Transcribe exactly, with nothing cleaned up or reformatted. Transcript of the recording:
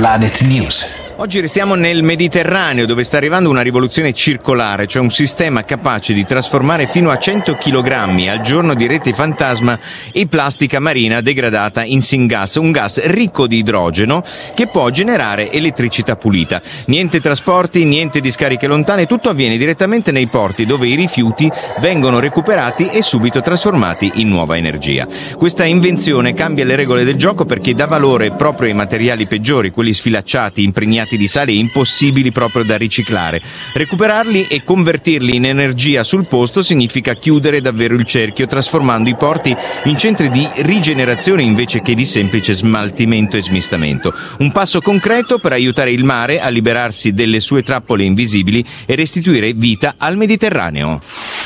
Planet News. Oggi restiamo nel Mediterraneo, dove sta arrivando una rivoluzione circolare, cioè un sistema capace di trasformare fino a cento chilogrammi al giorno di reti fantasma e plastica marina degradata in syngas, un gas ricco di idrogeno che può generare elettricità pulita. Niente trasporti, niente discariche lontane, tutto avviene direttamente nei porti, dove i rifiuti vengono recuperati e subito trasformati in nuova energia. Questa invenzione cambia le regole del gioco perché dà valore proprio ai materiali peggiori, quelli sfilacciati, impregnati di sale e impossibili proprio da riciclare. Recuperarli e convertirli in energia sul posto significa chiudere davvero il cerchio, trasformando i porti in centri di rigenerazione invece che di semplice smaltimento e smistamento. Un passo concreto per aiutare il mare a liberarsi delle sue trappole invisibili e restituire vita al Mediterraneo.